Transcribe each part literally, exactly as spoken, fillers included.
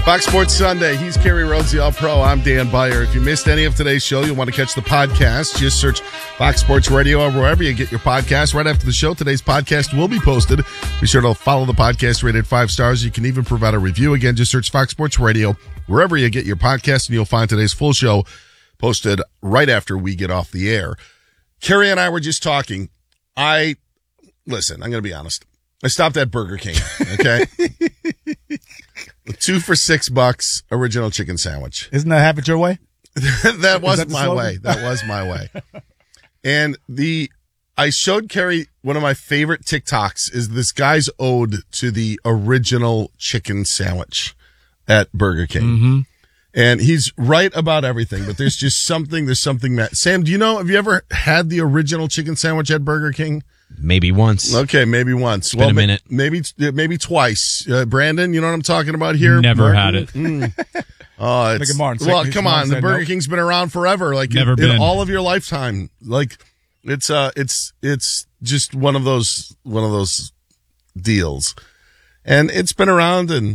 Fox Sports Sunday. He's Kerry Rhodes, the All-Pro. I'm Dan Beyer. If you missed any of today's show, you'll want to catch the podcast. Just search Fox Sports Radio or wherever you get your podcast. Right after the show, today's podcast will be posted. Be sure to follow the podcast, rated five stars. You can even provide a review. Again, just search Fox Sports Radio wherever you get your podcast, and you'll find today's full show posted right after we get off the air. Kerry and I were just talking. I, listen, I'm going to be honest. I stopped at Burger King, okay? Two for six bucks, original chicken sandwich. Isn't that Have It Your Way? that was that my way. That was my way. And the, I showed Kerry one of my favorite TikToks is this guy's ode to the original chicken sandwich at Burger King. Mm-hmm. And he's right about everything, but there's just something, there's something that, Sam, do you know, have you ever had the original chicken sandwich at Burger King? Maybe once. Okay, maybe once. It's well, been a minute. Maybe, maybe twice. Uh, Brandon, you know what I'm talking about here? Never Martin? had it. Mm. Oh, it's, Look at Martin. well, He's come Martin on. The said Burger nope. King's been around forever. Like Never in, been. in all of your lifetime. Like it's, uh, it's, it's just one of those, one of those deals. And it's been around and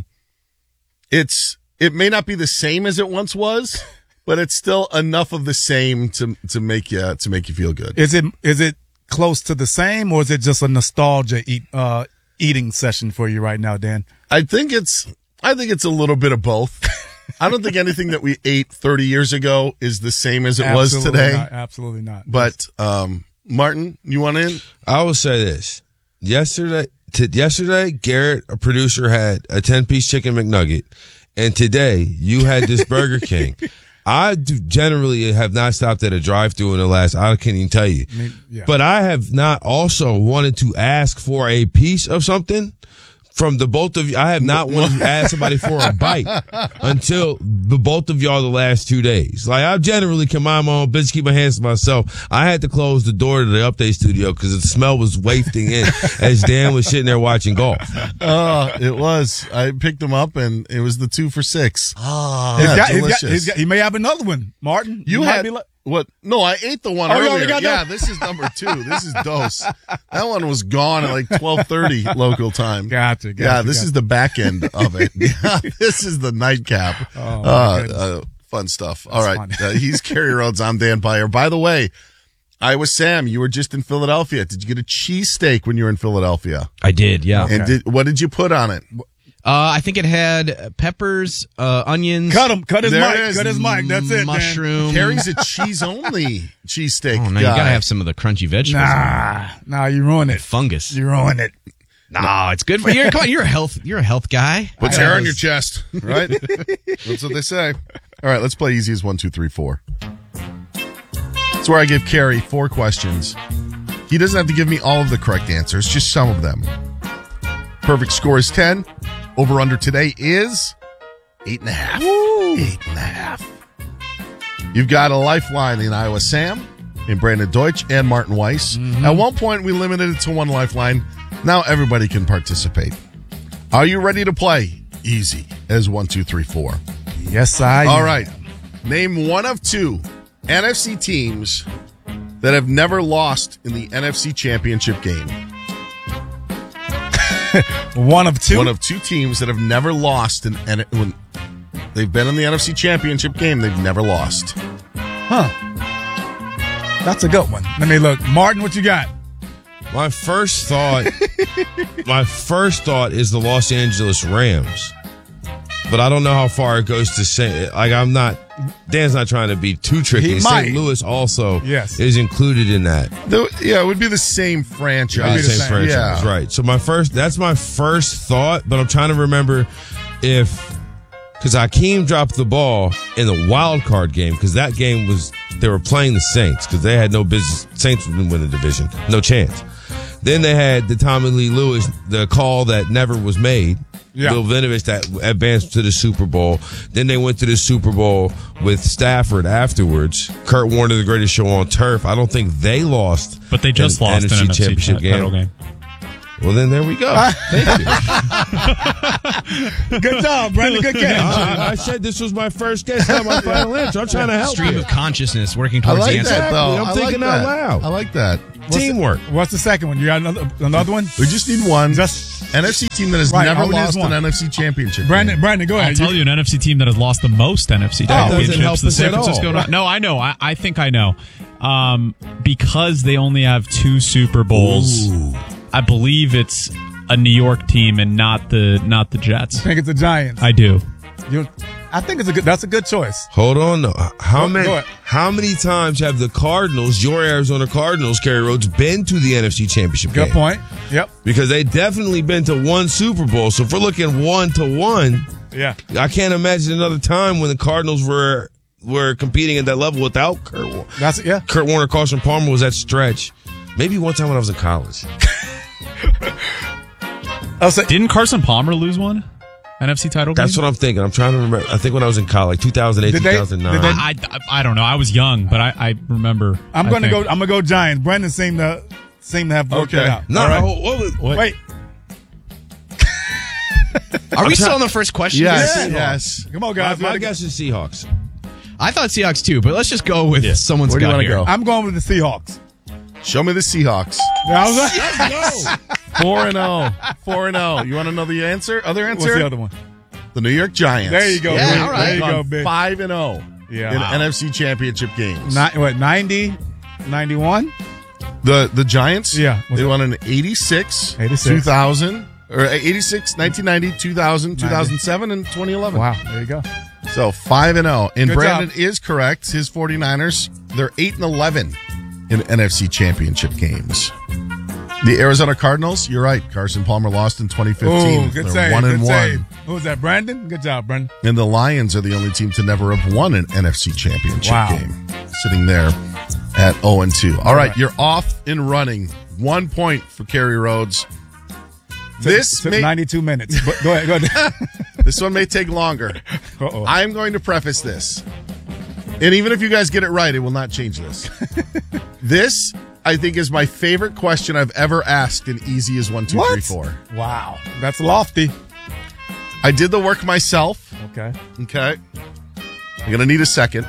it's, it may not be the same as it once was, but it's still enough of the same to, to make you, to make you feel good. Is it is it close to the same, or is it just a nostalgia eat uh eating session for you right now, Dan? I think it's, I think it's a little bit of both. I don't think anything that we ate thirty years ago is the same as it Absolutely was today. not. Absolutely not. But, um, Martin, you want in? I will say this. Yesterday, t- yesterday, Garrett, a producer, had a ten-piece chicken McNugget. And today, you had this Burger King. I do generally have not stopped at a drive-thru in the last, I can't even tell you. I mean, yeah. But I have not also wanted to ask for a piece of something from the both of you. I have not wanted to ask somebody for a bite until the both of y'all the last two days. Like, I generally can mind my own business, keep my hands to myself. I had to close the door to the update studio because the smell was wafting in as Dan was sitting there watching golf. Oh, it was. I picked them up and it was the two for six. Oh, yeah, he's got, he's delicious. got, he's got, he may have another one, Martin. You might had be like, what? No, I ate the one Oh, you earlier. already got Yeah, that? this is number two. This is dose. That one was gone at like twelve thirty local time. Gotcha, gotcha, Yeah, this gotcha. is the back end of it. Yeah, this is the nightcap. Oh, my uh, goodness. uh, fun stuff. That's All right, funny. uh, he's Kerry Rhodes. I'm Dan Beyer. By the way, I was Sam. You were just in Philadelphia. Did you get a cheesesteak when you were in Philadelphia? I did, yeah. And did, what did you put on it? Uh, I think it had peppers, uh, onions. cut him, cut his There it mic, is. cut his mic. That's it, Dan. mushroom. Carrie's a cheese-only cheesesteak Oh, no, guy. you gotta have some of the crunchy vegetables. Nah, nah, you ruined it. Fungus. You ruined it. No, it's good for you. Come on, you're a health. You're a health guy. Puts I hair was- on your chest, right? That's what they say. All right, let's play easy as one, two, three, four. It's where I give Kerry four questions. He doesn't have to give me all of the correct answers, just some of them. Perfect score is ten. Over under today is eight and a half. Eight and a half. You've got a lifeline in Iowa Sam, in Brandon Deutsch, and Martin Weiss. At one point, we limited it to one lifeline. Now everybody can participate. Are you ready to play? Easy as one, two, three, four. Yes, I All am. right. Name one of two N F C teams that have never lost in the N F C Championship game. One of two. One of two teams that have never lost in N- when they've been in the N F C Championship game. They've never lost. Huh. That's a good one. Let me look. Martin, what you got? My first thought, my first thought is the Los Angeles Rams, but I don't know how far it goes to say. Like, I'm not. Dan's not trying to be too tricky. He Saint might. Louis also Yes. is included in that. The- yeah, it would be the same franchise. be the same. franchise, Yeah. right? So my first, that's my first thought, but I'm trying to remember if because Hakeem dropped the ball in the wild card game because that game was they were playing the Saints because they had no business. Saints wouldn't win the division, no chance. Then they had the Tommy Lee Lewis, the call that never was made. Yeah. Bill Vinovich that advanced to the Super Bowl. Then they went to the Super Bowl with Stafford afterwards. Kurt Warner, the greatest show on turf. I don't think they lost. But they just an lost an N F C N F C championship game. title game. Well, then there we go. Thank you. Good job, Brandon. Good catch. I, I said this was my first guess, not my final answer. I'm trying to help Stream you. of consciousness working I towards like the answer. that, though. I'm I thinking like out that. loud. I like that. What's Teamwork. The, what's the second one? You got another another one? We just need one. Just N F C team that has Right, never all we need is lost an one. N F C championship. Brandon. game. Brandon, go I'll ahead. tell you an N F C team that has lost the most N F C That doesn't championships. help The us San at all. Francisco. No, I know. I, I think I know. Um, because they only have two Super Bowls. Ooh. I believe it's a New York team and not the not the Jets. I think it's the Giants. I do. You, I think it's a good. That's a good choice. Hold on. though. How Go- many? go ahead. How many times have the Cardinals, your Arizona Cardinals, Kerry Rhodes, been to the N F C Championship Good game? point. Yep. Because they definitely been to one Super Bowl. So if we're looking one to one, Yeah. I can't imagine another time when the Cardinals were were competing at that level without Kurt. Wa- That's yeah. Kurt Warner, Carson Palmer was that stretch. Maybe one time when I was in college. I'll say. Didn't Carson Palmer lose one N F C title game? That's what I'm thinking. I'm trying to remember. I think when I was in college, two thousand eight, Did they- two thousand nine. did they- I, I, I don't know. I was young, but I, I remember. I'm I going to think. go. I'm going to go Giants. Brendan seemed to seemed to have worked Okay. it out. no, All right. what was, what? Wait. Are we still on the first question? Yes, Yeah. yes. Come on, My, guys. my Gotta- guess is Seahawks. I thought Seahawks too, but let's just go with someone's Where do you gut wanna here. go? I'm going with the Seahawks. Show me the Seahawks. I was like, Four and zero. Four and zero. You want to know the answer? Other answer? what's the other one? The New York Giants. There you go. Yeah, Big. all right. There you go, Gone big. Five and zero. Yeah. In Wow. N F C championship games. Ni- what, ninety, ninety-one? The the Giants. Yeah. Was They it- won in eighty-six, eighty-six. two thousand, or eighty-six, nineteen ninety, two thousand, two thousand seven, and twenty eleven. Wow. There you go. So five and zero. And Good Brandon job. is correct. His 49ers, they're eight and eleven in N F C championship games. The Arizona Cardinals, you're right. Carson Palmer lost in twenty fifteen. Oh, good They're save. one Good and save. one. Who was that, Brandon? Good job, Brandon. And the Lions are the only team to never have won an N F C championship Wow. game, sitting there at zero and two. All right, right. you're off and running. One point for Kerry Rhodes. This Took may, ninety-two minutes. But go ahead. Go ahead. this one may take longer. Uh-oh. I'm going to preface this. And even if you guys get it right, it will not change this. This, I think, is my favorite question I've ever asked in Easy as one, two, What? three, four. Wow. That's lofty. I did the work myself. Okay. Okay. I'm going to need a second.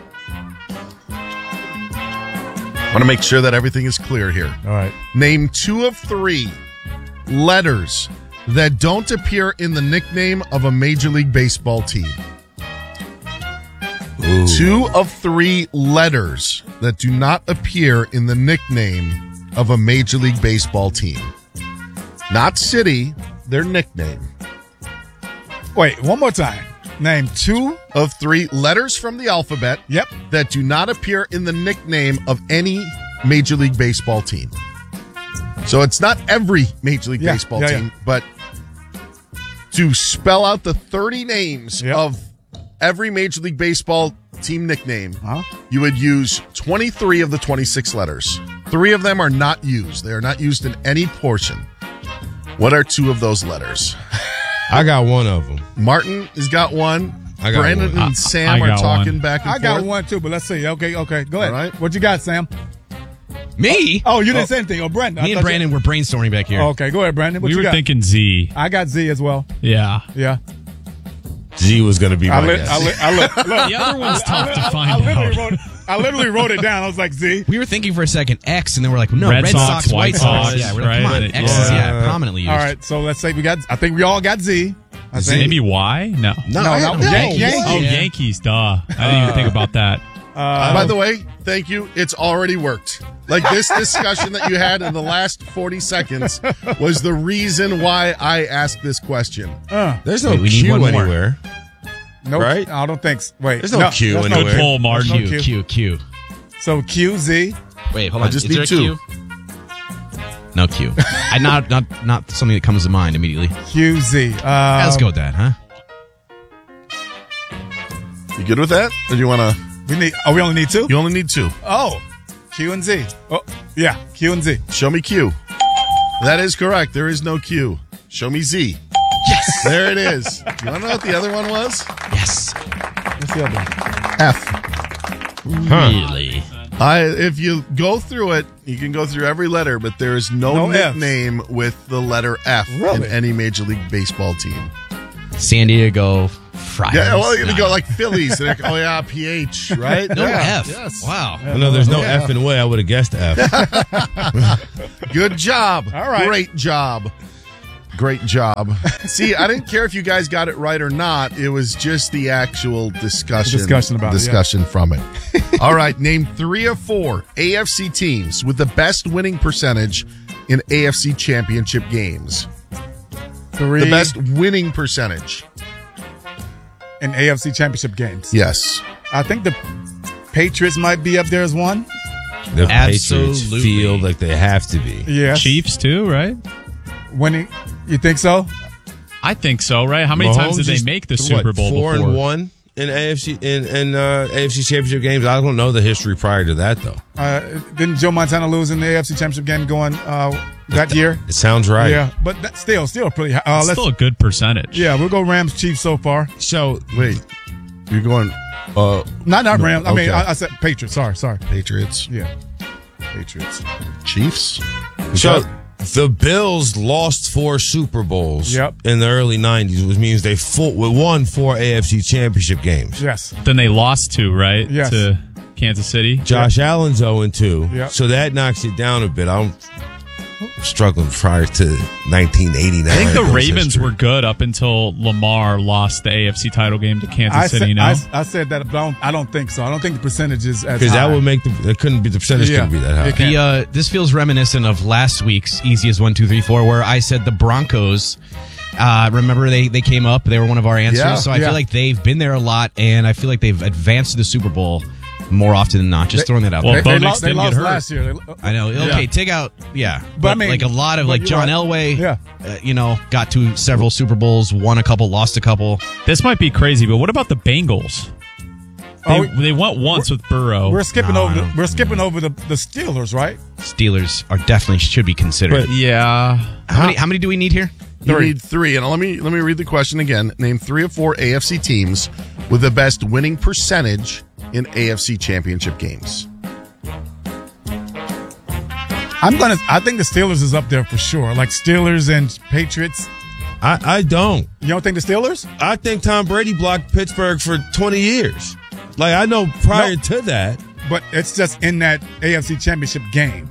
I want to make sure that everything is clear here. All right. Name two of three letters that don't appear in the nickname of a Major League Baseball team. Two of three letters that do not appear in the nickname of a Major League Baseball team. Not city, their nickname. Wait, one more time. Name two. Of three letters from the alphabet Yep. that do not appear in the nickname of any Major League Baseball team. So it's not every Major League Yeah, Baseball yeah, team, but to spell out the thirty names Yep. of every Major League Baseball team nickname, Huh? you would use twenty-three of the twenty-six letters. Three of them are not used. They are not used in any portion. What are two of those letters? I got one of them. Martin has got one. I got Brandon one. and I- Sam I are got talking one. back and I got forth. one too, but let's see. Okay, okay. Go ahead. All right. What you got, Sam? Me? Oh, you didn't say anything. Oh, Brandon. I Me and thought you- Brandon were brainstorming back here. Oh, okay, go ahead, Brandon. What We you were got? thinking Z. I got Z as well. Yeah. Yeah. Z was going to be my I, li- guess. I, li- I look. look The other one's tough to I, find I literally out. wrote. I literally wrote it down. I was like Z. We were thinking for a second X, and then we're like, no, Red Red, Sox, Sox, White White Sox. Sox, Yeah, we're like, come right? on, X is Yeah. yeah, prominently used. All right, so let's say we got. I think we all got Z. I think. Maybe Y? No. no, No, I no, don't no, know. Yan- Yankees. Oh, Yeah. Yankees, duh. I didn't even think about that. Uh, By the way, thank you. It's already worked. Like this discussion that you had in the last forty seconds was the reason why I asked this question. uh, There's no Wait, we need Q one more. anywhere. nope. Right? I don't think. So. Wait. There's no Q there's anywhere. Good pull, Martin. No Q, Q. Q, Q. So Q Z. Wait, hold I on. just is need there a two. Q? No Q. I not not not something that comes to mind immediately. Q Z. Um, Yeah, let's go with that, huh? You good with that? Or do you want to? We need. Oh, we only need two. You only need two. Oh, Q and Z. Oh, yeah, Q and Z. Show me Q. That is correct. There is no Q. Show me Z. Yes. There it is. You want to know what the other one was? Yes. What's the other one? F. Really? I, if you go through it, you can go through every letter, but there is no, No Fs. nickname with the letter F Really? in any Major League Baseball team. San Diego Friars. Yeah, well, you're going to No. go like Phillies. They're like, oh, yeah, P H, right? No Yeah. F. Yes. Wow. I know there's no Yeah. effing way I would have guessed F. Good job. All right. Great job. Great job. See, I didn't care if you guys got it right or not. It was just the actual discussion. Discussion about it, discussion from it. All right, name three or four A F C teams with the best winning percentage in A F C championship games. Three The best winning percentage. in A F C championship games. Yes. I think the Patriots might be up there as one. The Patriots Absolutely. feel like they have to be. Yeah. Chiefs too, right? Winning. You think so? I think so, right? How many times Mahomes did they is, make the what, Super Bowl Four before? and one in A F C in in uh, A F C championship games. I don't know the history prior to that though. Uh, didn't Joe Montana lose in the A F C championship game going uh, that year? It sounds right. Yeah, but that, still, still pretty high. Uh, It's let's, still a good percentage. yeah, we'll go Rams Chiefs so far. So Wait. You're going uh Not not No, Rams. I mean, okay. I, I said Patriots. Sorry, sorry. Patriots, Yeah, Patriots. Chiefs? so the Bills lost four Super Bowls Yep. in the early nineties, which means they full, won four A F C championship games. Yes. Then they lost two, right? Yes. To Kansas City. Josh Allen's oh and two, Yep. so that knocks it down a bit. I'm struggling prior to nineteen eighty-nine. I think the Bills Ravens history. were good up until Lamar lost the A F C title game to Kansas I City. said, no, I, I said that, but I don't, I don't think so. I don't think the percentage is as because that high. would make the it couldn't be the percentage Yeah. couldn't be that high. It can't. The, uh, this feels reminiscent of last week's easiest one, two, three, four, where I said the Broncos. Uh, remember they, they came up. They were one of our answers. Yeah, so I yeah. feel like they've been there a lot, and I feel like they've advanced to the Super Bowl more often than not. Just They- throwing that out Well, They, there. they, Bo lo- Nix they didn't lost get hurt. last year. They- I know. Okay, take out. Yeah, but, I mean, like a lot of but like you're John right. Elway. Yeah. uh, you know, got to several Super Bowls, won a couple, lost a couple. this might be crazy, but what about the Bengals? They, Oh, they went once with Burrow. We're skipping No, over. I The, don't- we're skipping over the, the Steelers, right? Steelers are definitely should be considered. yeah. how many? How many do we need here? You Three. need three. And let me let me read the question again. Name three or four A F C teams with the best winning percentage in A F C championship games. I'm gonna. I think the Steelers is up there for sure. Like Steelers and Patriots. I, I don't. You don't think the Steelers? I think Tom Brady blocked Pittsburgh for twenty years. Like I know prior No. to that. But it's just in that A F C championship game,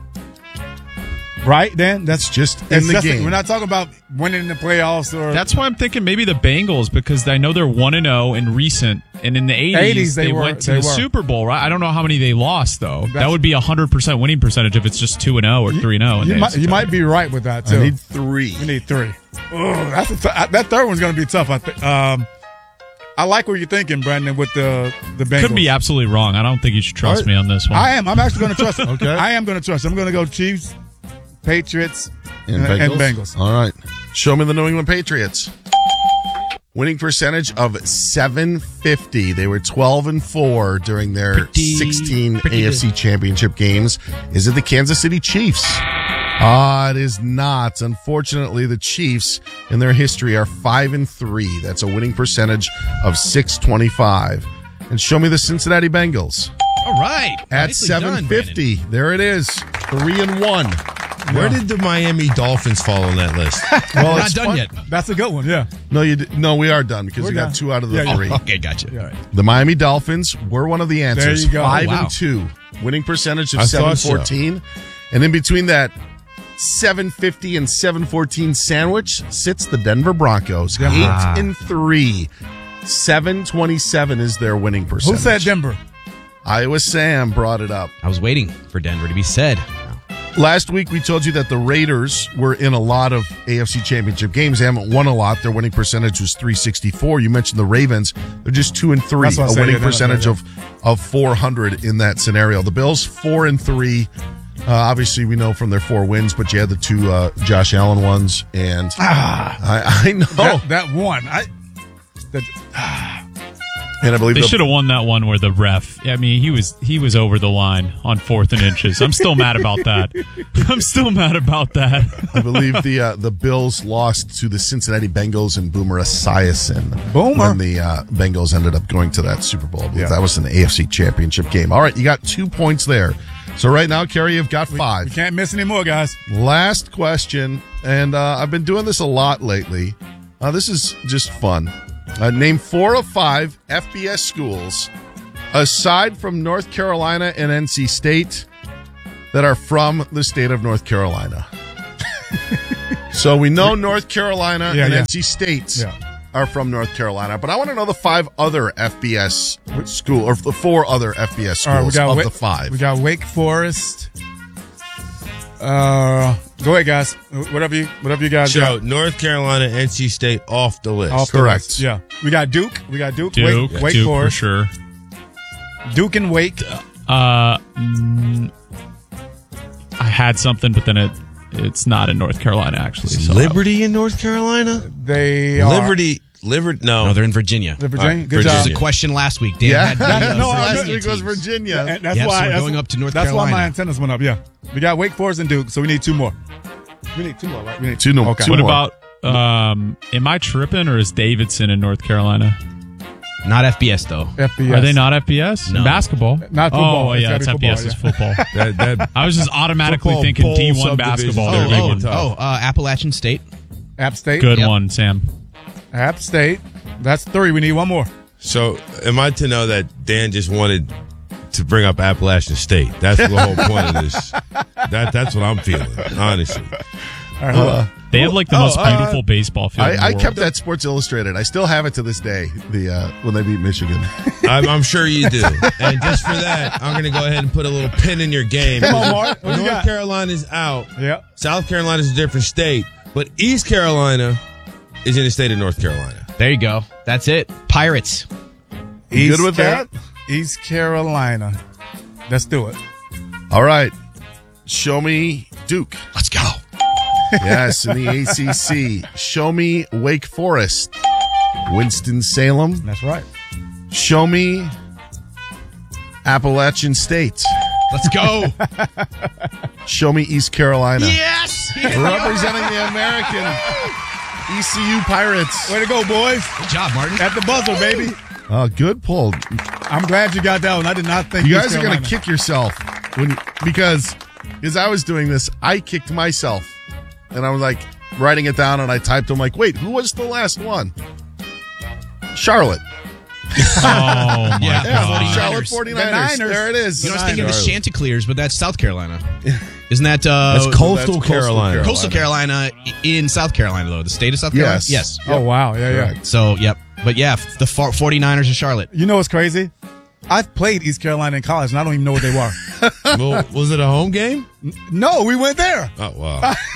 right? Dan, that's It's just in it's the just- game. We're not talking about winning the playoffs or That's why I'm thinking maybe the Bengals because I know they're one and zero in recent, and in the eighties eighties they, they were- went to they the were. Super Bowl. Right? I don't know how many they lost though. that That's- would be a hundred percent winning percentage if it's just two and zero or three and zero. You, might, you might be right with that too. I need three. You need three. Ugh, that's a t- that third one's going to be tough. I think. Um, I like what you're thinking, Brandon, with the the Bengals. Could be absolutely wrong. I don't think you should trust All right. me on this one. I am. I'm actually going to trust. Them. Okay. I am going to trust. Them. I'm going to go Chiefs, Patriots, And and, Bengals? and Bengals. All right. Show me the New England Patriots. Winning percentage of seven fifty. They were twelve and four during their Pretty- sixteen pretty A F C championship games. Is it the Kansas City Chiefs? Ah, it is not. Unfortunately, the Chiefs in their history are five and three. That's a winning percentage of six twenty-five. And show me the Cincinnati Bengals All right, at Nicely done, seven fifty. There it is. Three and one. Where did the Miami Dolphins fall on that list? Well, We're not it's done fun. yet. That's a good one. Yeah. No, you did, no, we are done because We're we got done. two out of the Yeah, yeah. three. Okay, gotcha. Yeah. Right. The Miami Dolphins were one of the answers. There you go. Five Oh, wow. and two, winning percentage of I seven thought so. fourteen, and in between that seven fifty and seven fourteen sandwich sits the Denver Broncos, Denver. eight and three. seven twenty-seven is their winning Who percentage. said Denver? Iowa Sam brought it up. I was waiting for Denver to be said. Last week, we told you that the Raiders were in a lot of A F C championship games. They haven't won a lot. Their winning percentage was three sixty-four. You mentioned the Ravens. They're just two and three, That's what I a said, winning yeah, they're not- percentage yeah. of, of four hundred in that scenario. The Bills, four and three. Uh, obviously, we know from their four wins, but you had the two uh, Josh Allen ones. And Ah, I, I know. that, that one. I. That, and I believe They the, should have won that one where the ref. I mean, he was he was over the line on fourth and inches. I'm still mad about that. I'm still mad about that. I believe the uh, the Bills lost to the Cincinnati Bengals and Boomer Esiason. Boomer. When the uh, Bengals ended up going to that Super Bowl. I believe Yeah. That was an A F C championship game. All right, you got two points there. So right now, Kerry, you've got we five. can't miss any more, guys. Last question, and uh, I've been doing this a lot lately. Uh, this is just fun. Uh, name four of five F B S schools, aside from North Carolina and N C State, that are from the state of North Carolina. So we know North Carolina Yeah, and yeah. N C State Yeah. are from North Carolina, but I want to know the five other F B S school, or the four other F B S schools All right, we got of Wake, the five. We got Wake Forest. Uh, go ahead, guys. Whatever you, whatever you guys So got. North Carolina, N C State off the list. Off the correct. list. Yeah, we got Duke. We got Duke. Duke, Wake, Wake Duke Forest. for sure. Duke and Wake. Uh, mm, I had something, but then it it's not in North Carolina actually. So Liberty in North Carolina? They are. Liberty, Liberty, no. No, they're in Virginia. The Virginia. All right, Good Which job. was a question last week. Dan Yeah, had the, uh, no, I last Virginia week was teams. Virginia. And that's Yeah, so why we're that's- going up to North That's why Carolina. my antennas went up. Yeah, we got Wake Forest and Duke, so we need two more. We need two more, right? We need Two, no, Okay. two what more. about? Um, am I tripping or is Davidson in North Carolina? Not F B S, though. F B S. Are they not F B S? No. In basketball? Not football. Oh, It's yeah, gotta it's be F B S is football, football. That, that, I was just automatically Football thinking bowl D one subdivision. basketball. Oh, They're big Oh, ones. oh, uh, Appalachian State. App State. Good Yep. one, Sam. App State. That's three. We need one more. so am I to know that Dan just wanted to bring up Appalachian State? That's the whole point of this. That That's what I'm feeling, honestly. All right, hold on. They have like the Oh, most uh, beautiful baseball field. in the I, I world. kept that Sports Illustrated. I still have it to this day. The uh, when they beat Michigan. I'm, I'm sure you do. And just for that, I'm going to go ahead and put a little pin in your game. Come on, Mark. What you North got? Carolina's out. Yep. South Carolina's a different state, but East Carolina is in the state of North Carolina. There you go. That's it. Pirates. You good with Car- that? East Carolina. Let's do it. All right. Show me Duke. Let's go. Yes, in the A C C. Show me Wake Forest. Winston-Salem. That's right. Show me Appalachian State. Let's go. Show me East Carolina. Yes. Representing the American E C U Pirates. Way to go, boys. Good job, Martin. At the buzzer, baby. Oh, good pull. I'm glad you got that one. I did not think You East guys are going to Carolina. kick yourself when because as I was doing this, I kicked myself. And I was like writing it down and I typed, I'm like, wait, who was the last one? Charlotte. Oh my Yeah, god! Charlotte Niners. forty-niners. The Niners. There it is. You know, I was thinking of the Charlotte. Chanticleers, but that's South Carolina. Isn't that uh, That's coastal that's coastal Carolina. Carolina. Coastal Carolina in South Carolina, though? The state of South Carolina? Yes. Yes. Oh, wow. Yeah, yeah. Correct. So, yep. But yeah, the for- forty-niners of Charlotte. You know what's crazy? I've played East Carolina in college, and I don't even know what they were. Well, was it a home game? No, we went there. Oh, wow.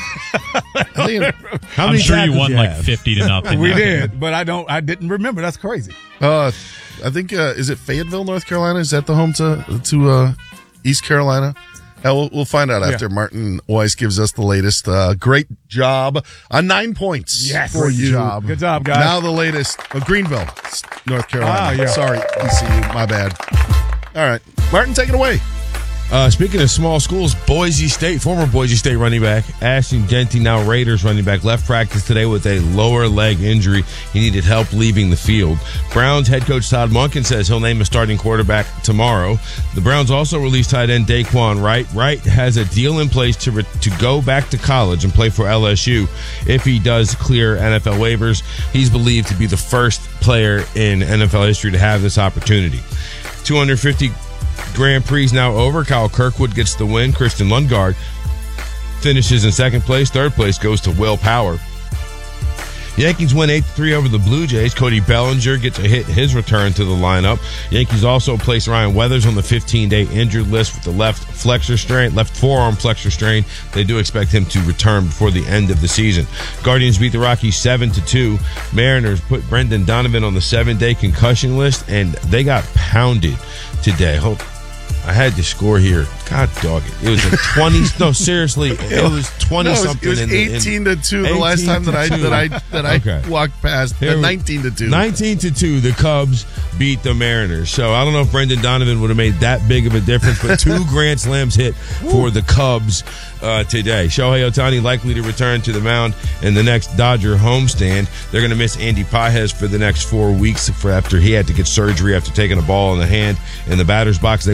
I mean, How I'm many sure you tackles won you like have? fifty to nothing. We did, but I don't. I didn't remember. That's crazy. uh, I think uh, is it Fayetteville, North Carolina? Is that the home to to uh, East Carolina? Uh, we'll, we'll find out after Yeah. Martin Weiss gives us the latest. Uh, great job on nine points Yes. for Good you. job. Good job, guys. Now the latest, uh, Greenville, North Carolina. Ah, yeah. Sorry, E C U, my bad. All right, Martin, take it away. Uh, speaking of small schools, Boise State, former Boise State running back, Ashton Genty, now Raiders running back, left practice today with a lower leg injury. He needed help leaving the field. Browns head coach Todd Monken says he'll name a starting quarterback tomorrow. The Browns also released tight end Daquan Wright. Wright has a deal in place to re- to go back to college and play for L S U if he does clear N F L waivers. He's believed to be the first player in N F L history to have this opportunity. two hundred fifty Grand Prix now over. Kyle Kirkwood gets the win. Kristen Lundgaard finishes in second place. Third place goes to Will Power. Yankees win eight to three over the Blue Jays. Cody Bellinger gets a hit in his return to the lineup. Yankees also placed Ryan Weathers on the fifteen-day injured list with the left flexor strain, left forearm flexor strain. They do expect him to return before the end of the season. Guardians beat the Rockies seven to two. Mariners put Brendan Donovan on the seven-day concussion list, and they got pounded today. Hope I had the score here. God dog it. It was a twenty. No, seriously, it was twenty No, it was, something. it was in the- in- eighteen to two the last time that I eighteen to that I two. that I Okay. walked past. Here Uh, we- nineteen to two. nineteen to two, the Cubs beat the Mariners. So I don't know if Brendan Donovan would have made that big of a difference, but two grand slams hit for the Cubs uh, today. Shohei Ohtani likely to return to the mound in the next Dodger homestand. They're going to miss Andy Pajes for the next four weeks for after he had to get surgery after taking a ball in the hand in the batter's box. They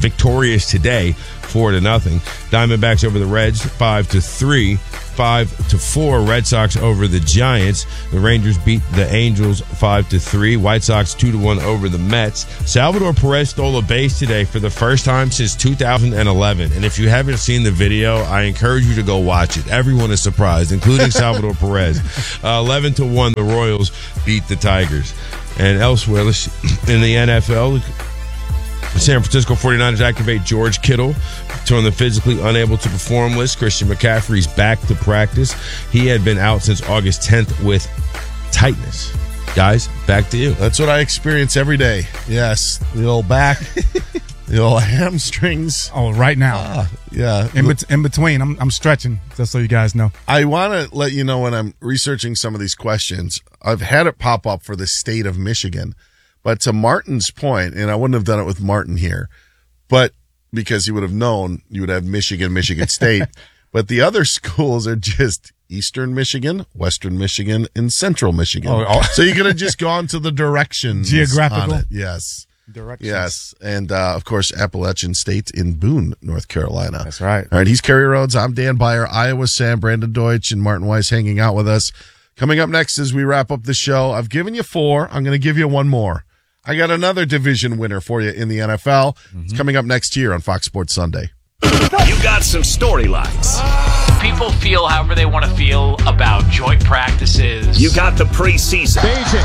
victorious today, four to nothing. Diamondbacks over the Reds, five to three. Five to four. Red Sox over the Giants. The Rangers beat the Angels five to three. White Sox two to one over the Mets. Salvador Perez stole a base today for the first time since two thousand eleven. And if you haven't seen the video, I encourage you to go watch it. Everyone is surprised, including Salvador Perez. Uh, eleven to one, the Royals beat the Tigers. And elsewhere, let's, in the N F L, San Francisco forty-niners activate George Kittle to on the physically unable to perform list. Christian McCaffrey's back to practice. He had been out since August tenth with tightness. Guys, back to you. That's what I experience every day. Yes, the old back, the old hamstrings. Oh, right now. Ah, yeah. In, bet- in between, I'm I'm stretching, just so you guys know. I want to let you know when I'm researching some of these questions, I've had it pop up for the state of Michigan. But to Martin's point, and I wouldn't have done it with Martin here, but because he would have known you would have Michigan, Michigan State. But the other schools are just Eastern Michigan, Western Michigan, and Central Michigan. Oh, oh. So you could have just gone to the directions. Geographical? On it. Yes. Directions. Yes. And, uh, of course, Appalachian State in Boone, North Carolina. That's right. All right. He's Kerry Rhodes. I'm Dan Byer. Iowa Sam, Brandon Deutsch, and Martin Weiss hanging out with us. Coming up next as we wrap up the show, I've given you four. I'm going to give you one more. I got another division winner for you in the N F L. Mm-hmm. It's coming up next year on Fox Sports Sunday. You got some storylines. People feel however they want to feel about joint practices. You got the preseason.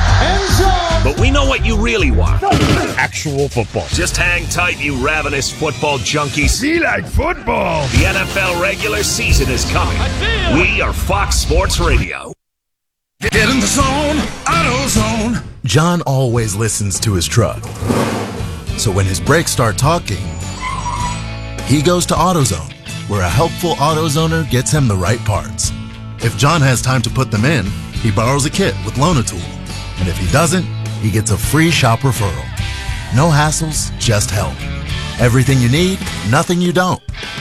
But we know what you really want. Actual football. Just hang tight, you ravenous football junkies. Be like football. The N F L regular season is coming. We are Fox Sports Radio. Get in the zone, AutoZone. John always listens to his truck. So when his brakes start talking, he goes to AutoZone, where a helpful AutoZoner gets him the right parts. If John has time to put them in, he borrows a kit with Loan-A-Tool. And if he doesn't, he gets a free shop referral. No hassles, just help. Everything you need, nothing you don't.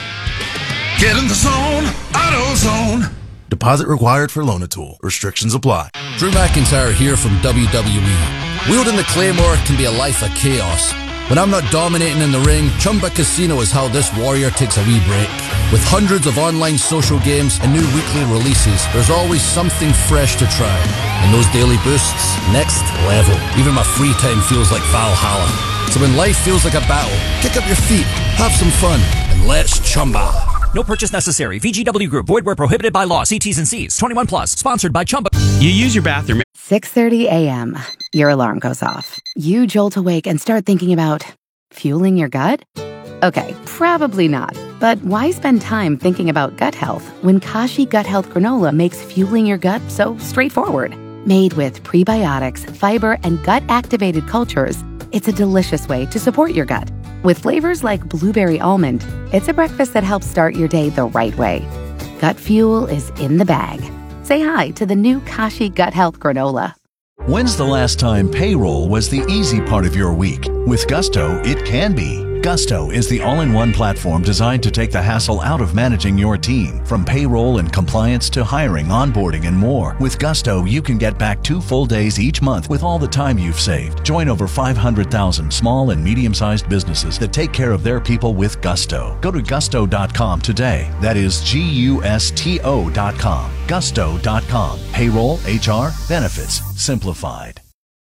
Get in the zone, AutoZone. Deposit required for Loan-A-Tool. Restrictions apply. Drew McIntyre here from W W E. Wielding the Claymore can be a life of chaos. When I'm not dominating in the ring, Chumba Casino is how this warrior takes a wee break. With hundreds of online social games and new weekly releases, there's always something fresh to try. And those daily boosts, next level. Even my free time feels like Valhalla. So when life feels like a battle, kick up your feet, have some fun, and let's Chumba. No purchase necessary. V G W Group. Void where prohibited by law. See T's and C's. twenty-one plus. Sponsored by Chumba. You use your bathroom. six thirty a.m. Your alarm goes off. You jolt awake and start thinking about fueling your gut? Okay, probably not. But why spend time thinking about gut health when Kashi Gut Health Granola makes fueling your gut so straightforward? Made with prebiotics, fiber, and gut-activated cultures, it's a delicious way to support your gut. With flavors like blueberry almond, it's a breakfast that helps start your day the right way. Gut fuel is in the bag. Say hi to the new Kashi Gut Health Granola. When's the last time payroll was the easy part of your week? With Gusto, it can be. Gusto is the all-in-one platform designed to take the hassle out of managing your team. From payroll and compliance to hiring, onboarding, and more. With Gusto, you can get back two full days each month with all the time you've saved. Join over five hundred thousand small and medium-sized businesses that take care of their people with Gusto. Go to gusto dot com today. That is G U S T O dot com. gusto dot com. Payroll, H R, benefits, simplified.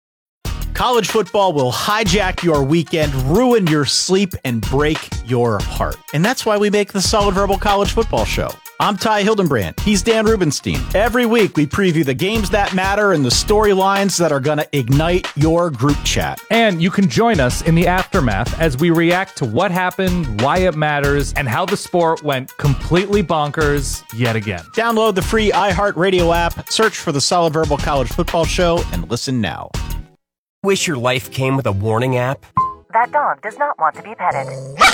College football will hijack your weekend, ruin your sleep, and break your heart. And that's why we make the Solid Verbal College Football Show. I'm Ty Hildenbrand. He's Dan Rubenstein. Every week, we preview the games that matter and the storylines that are going to ignite your group chat. And you can join us in the aftermath as we react to what happened, why it matters, and how the sport went completely bonkers yet again. Download the free iHeartRadio app, search for the Solid Verbal College Football Show, and listen now. Wish your life came with a warning app? That dog does not want to be petted.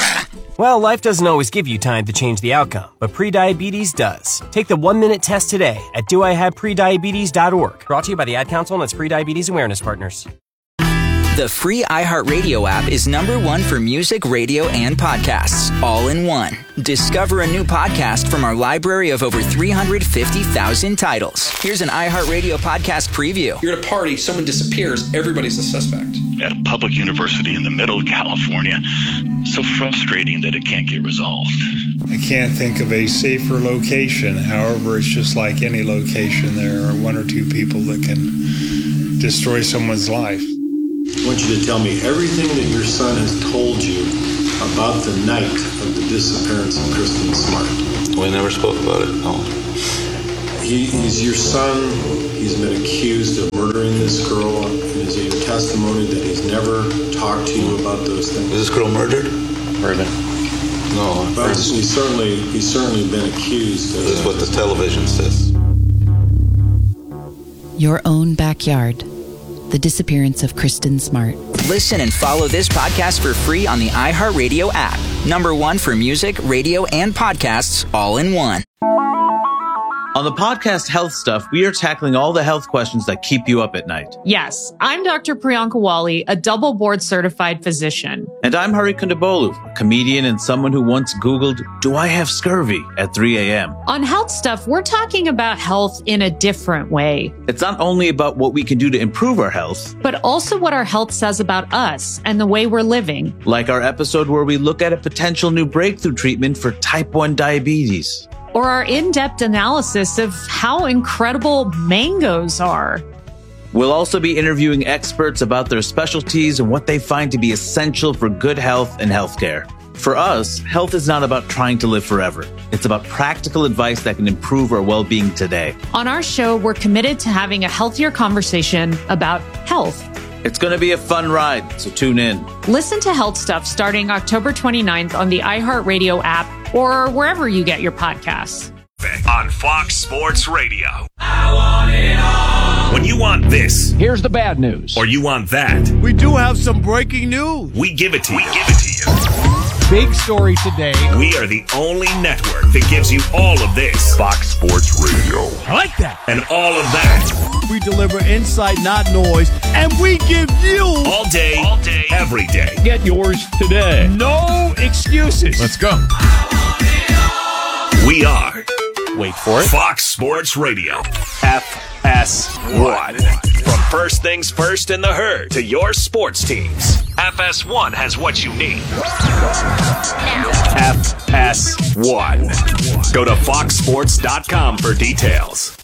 Well, life doesn't always give you time to change the outcome, but prediabetes does. Take the one-minute test today at do I have prediabetes dot org. Brought to you by the Ad Council and its Prediabetes Awareness Partners. The free iHeartRadio app is number one for music, radio, and podcasts, all in one. Discover a new podcast from our library of over three hundred fifty thousand titles. Here's an iHeartRadio podcast preview. You're at a party, someone disappears, everybody's a suspect. At a public university in the middle of California, so frustrating that it can't get resolved. I can't think of a safer location. However, it's just like any location. There are one or two people that can destroy someone's life. I want you to tell me everything that your son has told you about the night of the disappearance of Kristen Smart. We never spoke about it, no. He, he's your son. He's been accused of murdering this girl. And is it your testimony that he's never talked to you about those things? Was this girl murdered? Murdered. No. But he's certainly, he's certainly been accused of This is what the television says. Your own backyard. The disappearance of Kristen Smart. Listen and follow this podcast for free on the iHeartRadio app. Number one for music, radio, and podcasts, all in one. On the podcast Health Stuff, we are tackling all the health questions that keep you up at night. Yes, I'm Doctor Priyanka Wali, a double board certified physician. And I'm Hari Kondabolu, a comedian and someone who once Googled, do I have scurvy at three a.m. On Health Stuff, we're talking about health in a different way. It's not only about what we can do to improve our health, but also what our health says about us and the way we're living. Like our episode where we look at a potential new breakthrough treatment for type one diabetes. Or our in-depth analysis of how incredible mangoes are. We'll also be interviewing experts about their specialties and what they find to be essential for good health and healthcare. For us, health is not about trying to live forever. It's about practical advice that can improve our well-being today. On our show, we're committed to having a healthier conversation about health. It's going to be a fun ride, so tune in. Listen to Health Stuff starting October twenty-ninth on the iHeartRadio app or wherever you get your podcasts. On Fox Sports Radio. I want it all. When you want this, here's the bad news. Or you want that, we do have some breaking news. We give it to you. We give it to you. Big story today. We are the only network that gives you all of this. Fox Sports Radio. I like that. And all of that. We deliver insight, not noise, and we give you all day, all day, every day. Get yours today. No excuses. Let's go. We are. Wait for it. Fox Sports Radio. F S one. From first things first in the herd to your sports teams. F S one has what you need. F S one. Go to fox sports dot com for details.